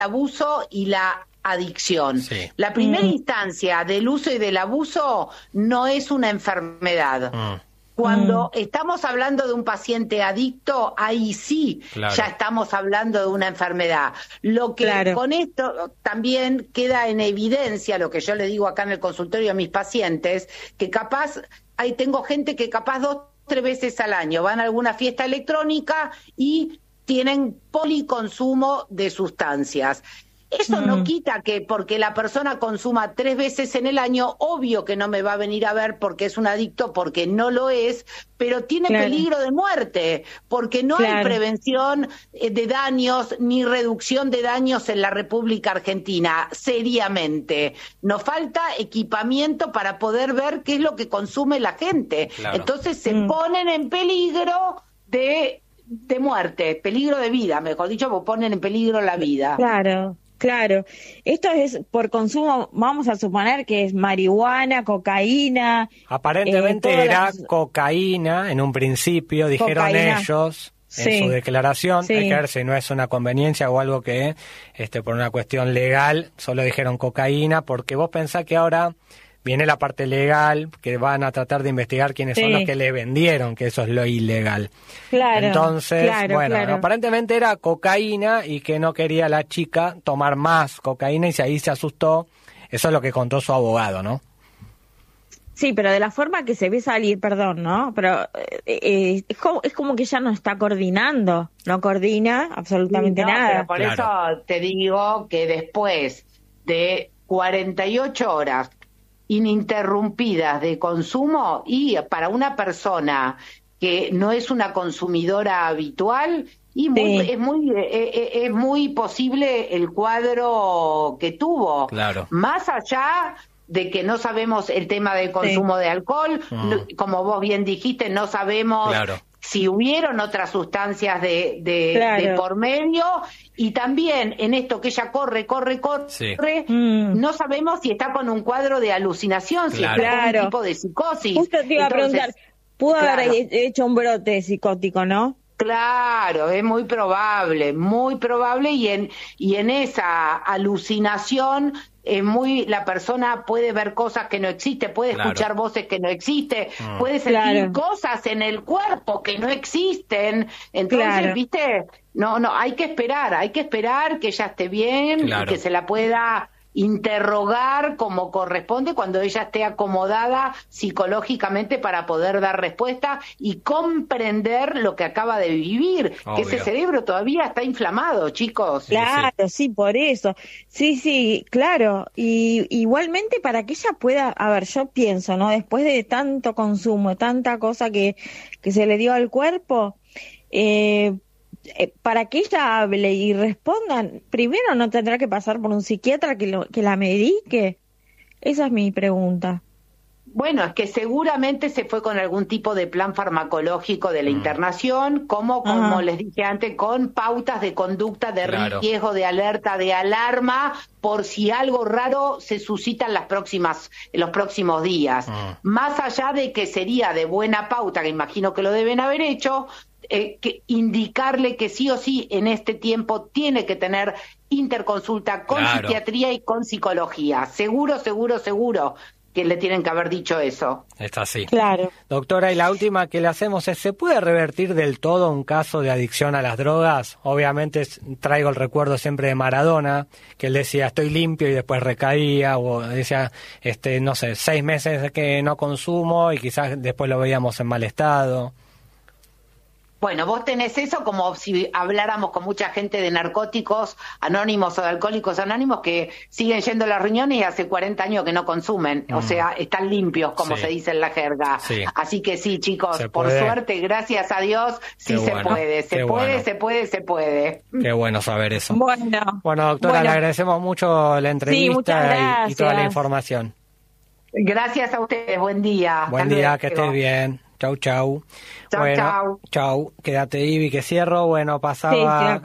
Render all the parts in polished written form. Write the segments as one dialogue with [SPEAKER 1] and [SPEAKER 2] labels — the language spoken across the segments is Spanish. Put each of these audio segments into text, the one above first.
[SPEAKER 1] abuso y la adicción.
[SPEAKER 2] Sí.
[SPEAKER 1] La primera instancia del uso y del abuso no es una enfermedad. Cuando estamos hablando de un paciente adicto, ahí sí,
[SPEAKER 2] claro,
[SPEAKER 1] ya estamos hablando de una enfermedad. Lo que con esto también queda en evidencia, lo que yo le digo acá en el consultorio a mis pacientes, que capaz, ahí tengo gente que capaz 2 o 3 veces al año van a alguna fiesta electrónica y tienen policonsumo de sustancias. Eso no quita que porque la persona consuma 3 veces en el año, obvio que no me va a venir a ver porque es un adicto, porque no lo es, pero tiene peligro de muerte, porque no hay prevención de daños ni reducción de daños en la República Argentina, seriamente. Nos falta equipamiento para poder ver qué es lo que consume la gente. Entonces se ponen en peligro de muerte, peligro de vida, mejor dicho, porque ponen en peligro la vida.
[SPEAKER 3] Claro, esto es por consumo, vamos a suponer que es marihuana, cocaína.
[SPEAKER 2] Aparentemente era cocaína en un principio, dijeron ellos en su declaración. Hay que ver si no es una conveniencia o algo que por una cuestión legal solo dijeron cocaína, porque vos pensás que ahora viene la parte legal, que van a tratar de investigar quiénes son los que le vendieron, que eso es lo ilegal. Entonces, aparentemente era cocaína y que no quería la chica tomar más cocaína y ahí se asustó. Eso es lo que contó su abogado, ¿no?
[SPEAKER 3] Sí, pero de la forma que se ve salir, perdón, ¿no? Pero es como que ella no está coordinando, no coordina absolutamente nada.
[SPEAKER 1] Pero por eso te digo que después de 48 horas ininterrumpidas de consumo, y para una persona que no es una consumidora habitual, es muy posible el cuadro que tuvo. Más allá de que no sabemos el tema del consumo de alcohol, como vos bien dijiste, no sabemos si hubieron otras sustancias de por medio, y también en esto que ella corre, no sabemos si está con un cuadro de alucinación, si está con un tipo de psicosis.
[SPEAKER 3] Justo te iba a preguntar, pudo haber hecho un brote psicótico, ¿no?
[SPEAKER 1] Claro, es muy probable, y en esa alucinación la persona puede ver cosas que no existen, puede escuchar voces que no existen, puede sentir cosas en el cuerpo que no existen. Entonces, ¿viste? No, hay que esperar que ella esté bien, y que se la pueda interrogar como corresponde cuando ella esté acomodada psicológicamente para poder dar respuesta y comprender lo que acaba de vivir. Obvio. Que ese cerebro todavía está inflamado, chicos.
[SPEAKER 3] Claro, sí, por eso. Sí, claro. Y igualmente para que ella pueda, a ver, yo pienso, ¿no? Después de tanto consumo, tanta cosa que se le dio al cuerpo, para que ella hable y responda, primero no tendrá que pasar por un psiquiatra que la medique. Esa es mi pregunta.
[SPEAKER 1] Bueno, es que seguramente se fue con algún tipo de plan farmacológico de la internación, como les dije antes, con pautas de conducta de riesgo, de alerta, de alarma, por si algo raro se suscita en los próximos días. Más allá de que sería de buena pauta, que imagino que lo deben haber hecho, que indicarle que sí o sí en este tiempo tiene que tener interconsulta con psiquiatría y con psicología. Seguro que le tienen que haber dicho eso.
[SPEAKER 2] Está así. Claro. Doctora, y la última que le hacemos es, ¿se puede revertir del todo un caso de adicción a las drogas? Obviamente traigo el recuerdo siempre de Maradona, que él decía, estoy limpio, y después recaía, o decía, 6 meses que no consumo, y quizás después lo veíamos en mal estado.
[SPEAKER 1] Bueno, vos tenés eso como si habláramos con mucha gente de narcóticos anónimos o de alcohólicos anónimos que siguen yendo a las reuniones y hace 40 años que no consumen. O sea, están limpios, como se dice en la jerga. Así que sí, chicos, por suerte, gracias a Dios, se puede. Se puede.
[SPEAKER 2] Qué bueno saber eso. Bueno, doctora, le agradecemos mucho la entrevista y toda la información.
[SPEAKER 1] Gracias a ustedes, buen día.
[SPEAKER 2] Buen día, que estés bien. Chau.
[SPEAKER 1] Chau.
[SPEAKER 2] Chau. Quédate, Ivy, que cierro. Bueno, pasaba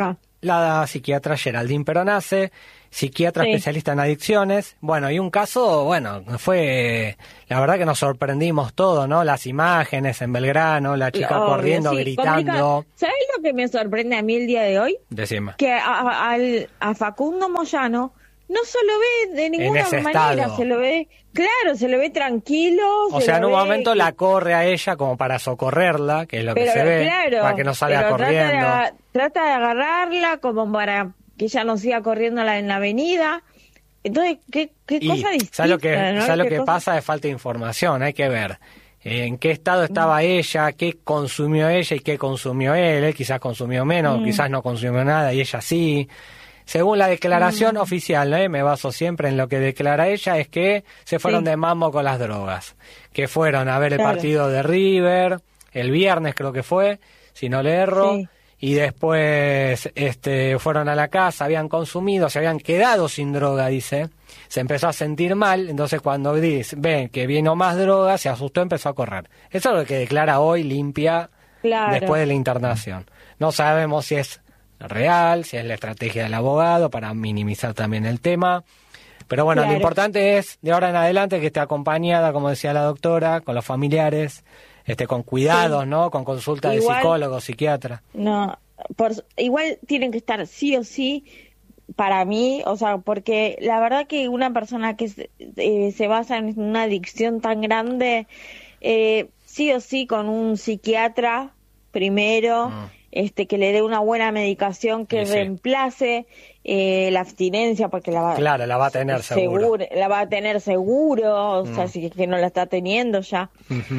[SPEAKER 2] la psiquiatra Geraldine Peronace, psiquiatra especialista en adicciones. Bueno, y un caso, bueno, fue, la verdad que nos sorprendimos todos, ¿no? Las imágenes en Belgrano, la chica corriendo, gritando.
[SPEAKER 3] ¿Sabes lo que me sorprende a mí el día de hoy?
[SPEAKER 2] Decime.
[SPEAKER 3] Que a Facundo Moyano no se lo ve de ninguna manera, estado. Se lo ve tranquilo.
[SPEAKER 2] O sea, en un momento la corre a ella como para socorrerla, que es lo que se ve, para que no salga corriendo.
[SPEAKER 3] Trata de agarrarla como para que ella no siga corriendo en la avenida. Entonces, ¿qué cosa distinta?
[SPEAKER 2] ¿Sabes lo que pasa? Es falta de información, hay que ver en qué estado estaba ella, qué consumió ella y qué consumió él. Él quizás consumió menos, quizás no consumió nada y ella sí. Según la declaración oficial, ¿no? Me baso siempre en lo que declara ella, es que se fueron de mambo con las drogas, que fueron a ver el partido de River, el viernes creo que fue, si no le erro, y después fueron a la casa, habían consumido, se habían quedado sin droga, dice, se empezó a sentir mal, entonces cuando ven que vino más droga, se asustó, empezó a correr. Eso es lo que declara hoy limpia después de la internación. No sabemos si es real, si es la estrategia del abogado para minimizar también el tema, pero bueno, lo importante es de ahora en adelante que esté acompañada, como decía la doctora, con los familiares, con cuidados, ¿no? Con consulta de psicólogo, psiquiatra.
[SPEAKER 3] No, igual tienen que estar sí o sí para mí, o sea, porque la verdad que una persona que se basa en una adicción tan grande, sí o sí con un psiquiatra primero, que le dé una buena medicación que reemplace la abstinencia, porque la va
[SPEAKER 2] a tener seguro.
[SPEAKER 3] La va a tener seguro, o sea, si es que no la está teniendo ya.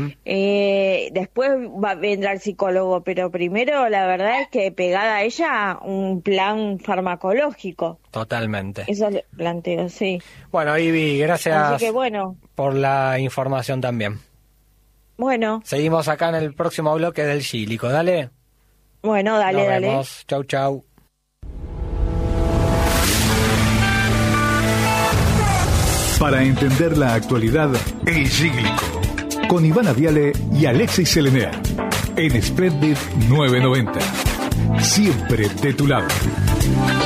[SPEAKER 3] Después vendrá el psicólogo, pero primero la verdad es que pegada a ella un plan farmacológico.
[SPEAKER 2] Totalmente.
[SPEAKER 3] Eso le planteo, sí.
[SPEAKER 2] Bueno, Ivy, gracias
[SPEAKER 3] Así que,
[SPEAKER 2] por la información también.
[SPEAKER 3] Bueno.
[SPEAKER 2] Seguimos acá en el próximo bloque del Gílico, dale.
[SPEAKER 3] Bueno, dale.
[SPEAKER 2] Nos vemos. Chau, chau.
[SPEAKER 4] Para entender la actualidad, El Gílico, con Ivana Viale y Alexis Selenea, en Splendid 990. Siempre de tu lado.